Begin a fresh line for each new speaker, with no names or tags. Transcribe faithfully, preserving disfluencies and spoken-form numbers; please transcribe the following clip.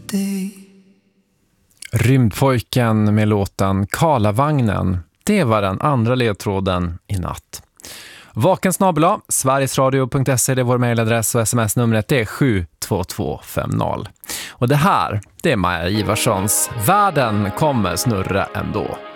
day.
Rymdpojken med låten Karlavagnen. Det var den andra ledtråden i natt. Vaken snabel-a, sverigesradio punkt se, det är vår mejladress och sms-numret är sju två två fem noll. Och det här, det är Maja Ivarssons Världen kommer snurra ändå.